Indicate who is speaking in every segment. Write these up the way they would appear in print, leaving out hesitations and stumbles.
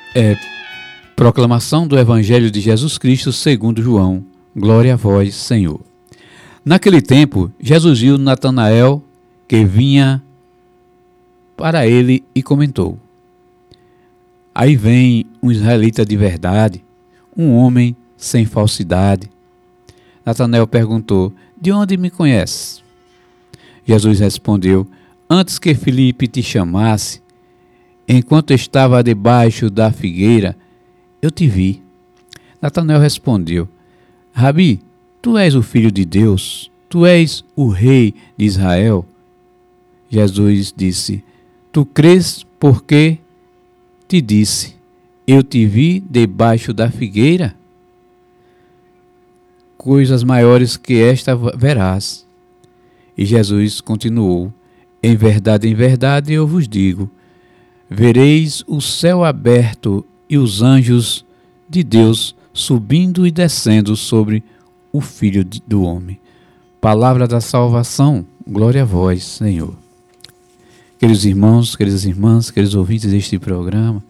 Speaker 1: Proclamação do Evangelho de Jesus Cristo segundo João. Glória a vós, Senhor. Naquele tempo, Jesus viu Natanael que vinha para ele e comentou: Aí vem um israelita de verdade, um homem sem falsidade. Natanael perguntou: De onde me conheces? Jesus respondeu: Antes que Filipe te chamasse, enquanto estava debaixo da figueira, eu te vi. Natanael respondeu: Rabi, tu és o Filho de Deus, tu és o Rei de Israel. Jesus disse: Tu crês porque te disse, eu te vi debaixo da figueira? Coisas maiores que esta verás. E Jesus continuou: em verdade, eu vos digo, vereis o céu aberto e os anjos de Deus subindo e descendo sobre o Filho do Homem. Palavra da salvação, glória a vós, Senhor. Queridos irmãos, queridas irmãs, queridos ouvintes deste programa,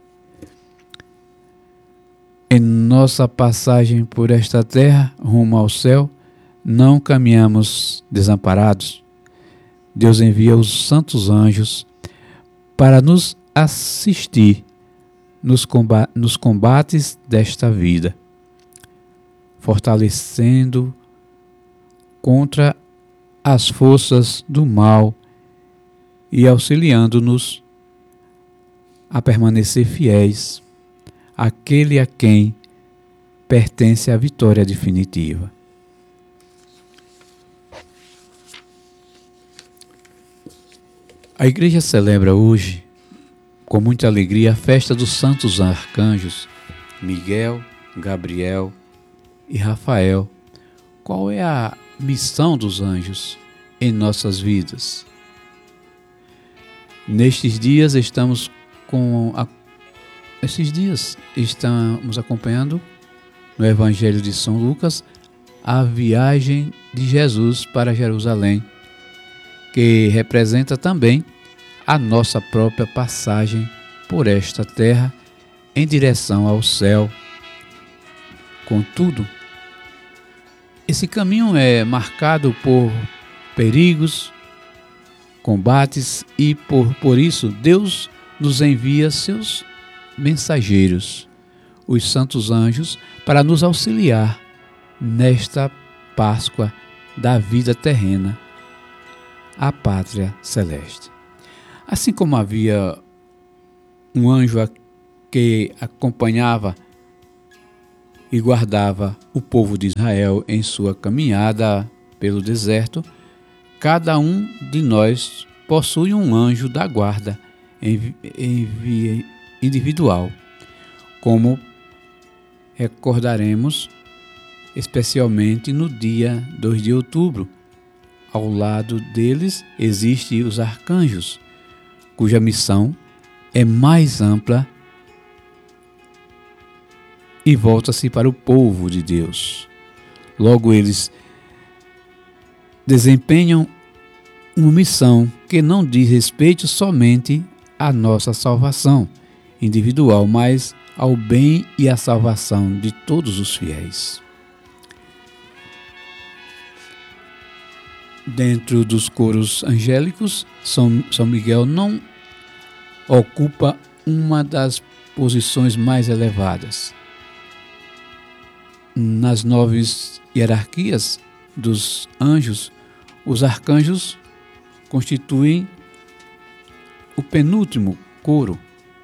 Speaker 1: em nossa passagem por esta terra, rumo ao céu, não caminhamos desamparados. Deus envia os santos anjos para nos assistir nos combates desta vida, fortalecendo contra as forças do mal e auxiliando-nos a permanecer fiéis àquele a quem pertence a vitória definitiva. A igreja celebra hoje, com muita alegria, a festa dos santos arcanjos, Miguel, Gabriel e Rafael. Qual é a missão dos anjos em nossas vidas? Nestes dias estamos acompanhando no Evangelho de São Lucas a viagem de Jesus para Jerusalém, que representa também a nossa própria passagem por esta terra em direção ao céu. Contudo, esse caminho é marcado por perigos, combates e por isso Deus nos envia seus mensageiros, os santos anjos, para nos auxiliar nesta Páscoa da vida terrena, a pátria celeste. Assim como havia um anjo que acompanhava e guardava o povo de Israel em sua caminhada pelo deserto, cada um de nós possui um anjo da guarda individual, como recordaremos especialmente no dia 2 de outubro. Ao lado deles existem os arcanjos, cuja missão é mais ampla e volta-se para o povo de Deus. Logo, eles desempenham uma missão que não diz respeito somente à nossa salvação individual, mas ao bem e à salvação de todos os fiéis. Dentro dos coros angélicos, São Miguel não ocupa uma das posições mais elevadas. Nas 9 hierarquias dos anjos, os arcanjos constituem o penúltimo coro,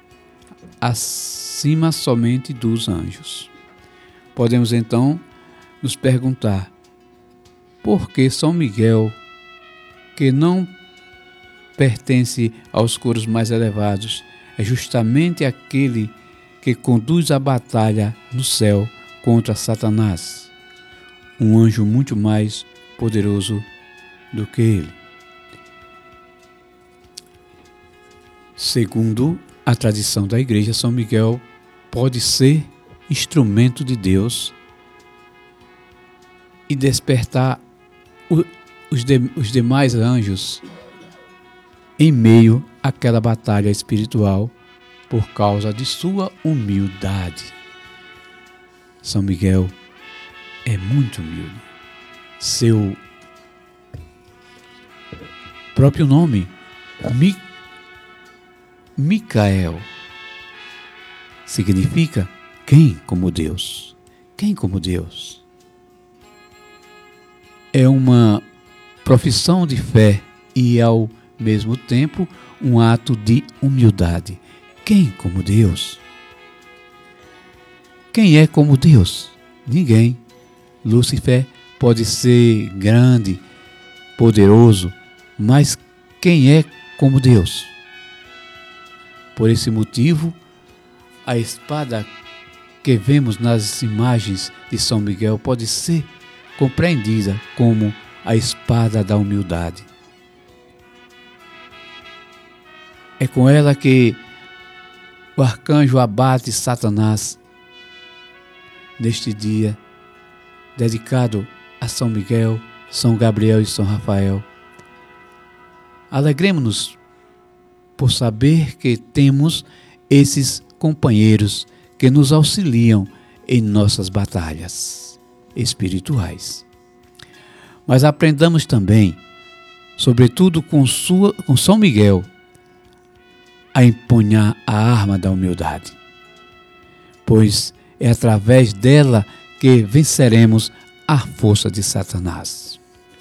Speaker 1: acima somente dos anjos. Podemos então nos perguntar: por que São Miguel, que não pertence aos coros mais elevados, é justamente aquele que conduz a batalha no céu contra Satanás, um anjo muito mais poderoso do que ele? Segundo a tradição da Igreja, São Miguel pode ser instrumento de Deus e despertar os demais anjos em meio àquela batalha espiritual por causa de sua humildade. São Miguel é muito humilde. Seu próprio nome, Micael, significa quem como Deus? Quem como Deus? É uma profissão de fé e, ao mesmo tempo, um ato de humildade. Quem como Deus? Quem é como Deus? Ninguém. Lúcifer pode ser grande, poderoso, mas quem é como Deus? Por esse motivo, a espada que vemos nas imagens de São Miguel pode ser compreendida como a espada da humildade. É com ela que o arcanjo abate Satanás neste dia dedicado a São Miguel, São Gabriel e São Rafael. Alegremos-nos por saber que temos esses companheiros que nos auxiliam em nossas batalhas espirituais. Mas aprendamos também, sobretudo com São Miguel, a empunhar a arma da humildade, pois é através dela que venceremos a força de Satanás.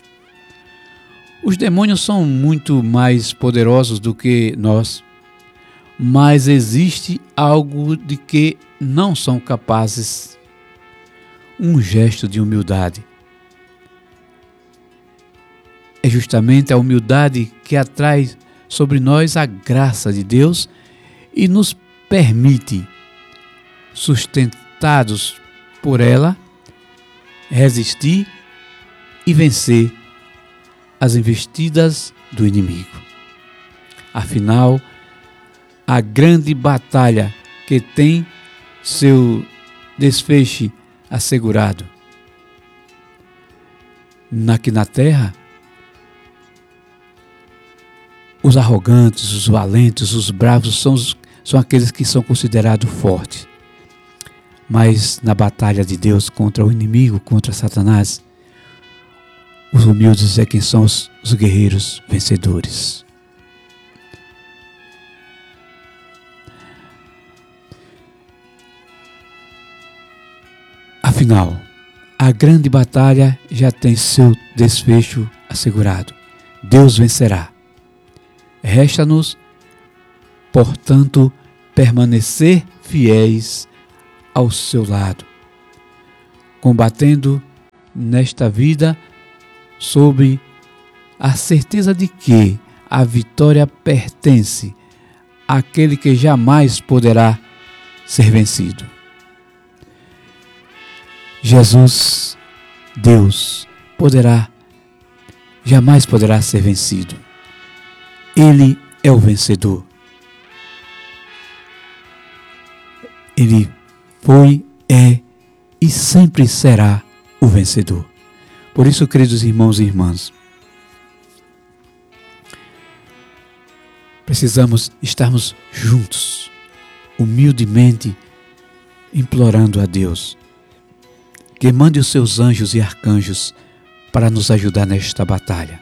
Speaker 1: Os demônios são muito mais poderosos do que nós, mas existe algo de que não são capazes: um gesto de humildade. É justamente a humildade que atrai sobre nós a graça de Deus e nos permite, sustentados por ela, resistir e vencer as investidas do inimigo. Afinal, a grande batalha que tem seu desfecho assegurado aqui na terra, os arrogantes, os valentes, os bravos são aqueles que são considerados fortes. Mas na batalha de Deus contra o inimigo, contra Satanás, os humildes é quem são os guerreiros vencedores. Afinal, a grande batalha já tem seu desfecho assegurado. Deus vencerá. Resta-nos, portanto, permanecer fiéis ao seu lado, combatendo nesta vida sob a certeza de que a vitória pertence àquele que jamais poderá ser vencido. Jesus, Deus, jamais poderá ser vencido. Ele é o vencedor. Ele foi, é e sempre será o vencedor. Por isso, queridos irmãos e irmãs, precisamos estarmos juntos, humildemente, implorando a Deus que mande os seus anjos e arcanjos para nos ajudar nesta batalha.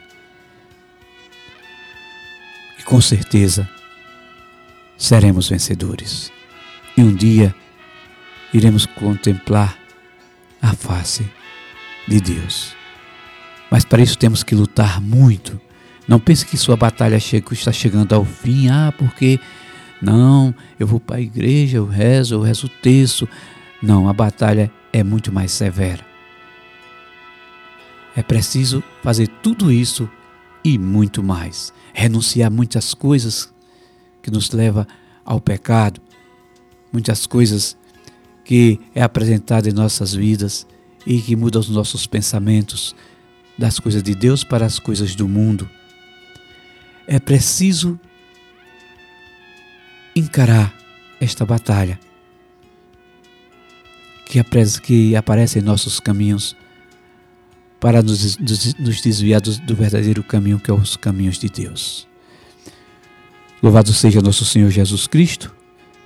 Speaker 1: E com certeza seremos vencedores. E um dia iremos contemplar a face de Deus. Mas para isso temos que lutar muito. Não pense que sua batalha está chegando ao fim. Porque não, eu vou para a igreja, eu rezo o terço. Não, a batalha é muito mais severa. É preciso fazer tudo isso e muito mais. Renunciar muitas coisas que nos levam ao pecado. Muitas coisas que é apresentado em nossas vidas e que mudam os nossos pensamentos das coisas de Deus para as coisas do mundo. É preciso encarar esta batalha que aparece em nossos caminhos para nos desviar do verdadeiro caminho, que é os caminhos de Deus. Louvado seja nosso Senhor Jesus Cristo,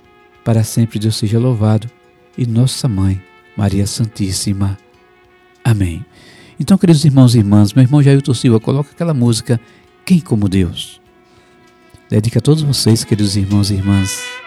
Speaker 1: Para sempre Deus seja louvado e nossa Mãe, Maria Santíssima. Amém. Então, queridos irmãos e irmãs, meu irmão Jailton Silva, coloca aquela música Quem como Deus. Dedica a todos vocês, queridos irmãos e irmãs.